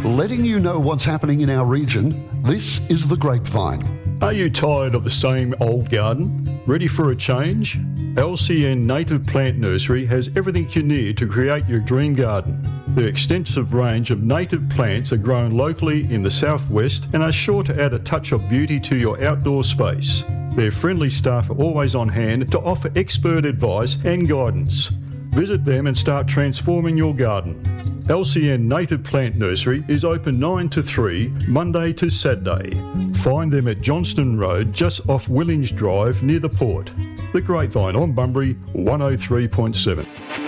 Letting you know what's happening in our region, this is The Grapevine. Are you tired of the same old garden? Ready for a change? LCN Native Plant Nursery has everything you need to create your dream garden. Their extensive range of native plants are grown locally in the southwest and are sure to add a touch of beauty to your outdoor space. Their friendly staff are always on hand to offer expert advice and guidance. Visit them and start transforming your garden. LCN Native Plant Nursery is open 9 to 3, Monday to Saturday. Find them at Johnston Road, just off Willings Drive near the port. The Grapevine on Bunbury 103.7.